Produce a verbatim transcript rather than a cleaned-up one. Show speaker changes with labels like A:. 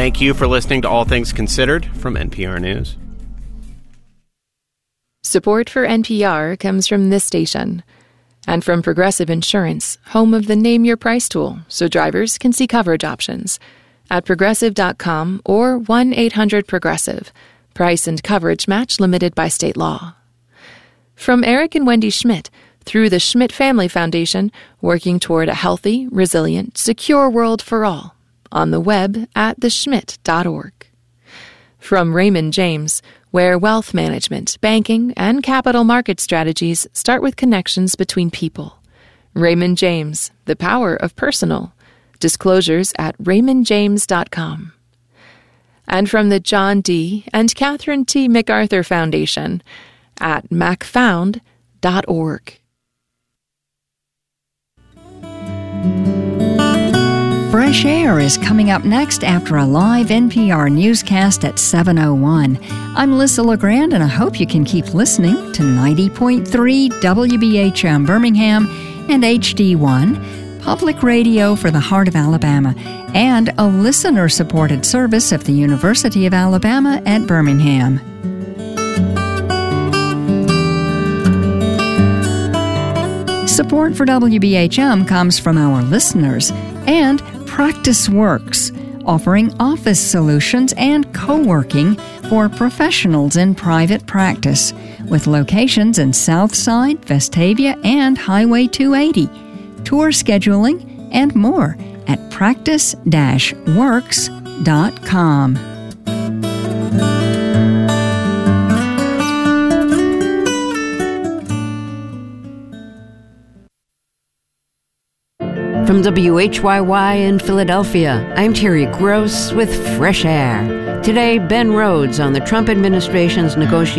A: Thank you for listening to All Things Considered from N P R News.
B: Support for N P R comes from this station and from Progressive Insurance, home of the Name Your Price tool, so drivers can see coverage options at progressive dot com or one eight hundred progressive. Price and coverage match limited by state law. From Eric and Wendy Schmidt, through the Schmidt Family Foundation, working toward a healthy, resilient, secure world for all. On the web at the schmidt dot org. From Raymond James, where wealth management, banking, and capital market strategies start with connections between people. Raymond James, the power of personal. Disclosures at raymond james dot com. And from the John D. and Catherine T. MacArthur Foundation at mac found dot org.
C: Fresh Air is coming up next after a live N P R newscast at seven oh one. I'm Lissa LeGrand, and I hope you can keep listening to ninety point three W B H M Birmingham and H D one, public radio for the heart of Alabama, and a listener-supported service of the University of Alabama at Birmingham. Support for W B H M comes from our listeners and Practice Works, offering office solutions and co-working for professionals in private practice, with locations in Southside, Vestavia, and Highway two eighty. Tour scheduling and more at practice dash works dot com.
D: From W H Y Y in Philadelphia, I'm Terry Gross with Fresh Air. Today, Ben Rhodes on the Trump administration's negotiations